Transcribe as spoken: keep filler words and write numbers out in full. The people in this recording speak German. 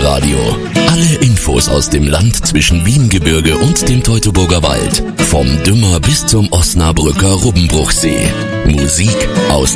Wiesenradio. Alle Infos aus dem Land zwischen Wiehengebirge und dem Teutoburger Wald. Vom Dümmer bis zum Osnabrücker Rubbenbruchsee. Musik aus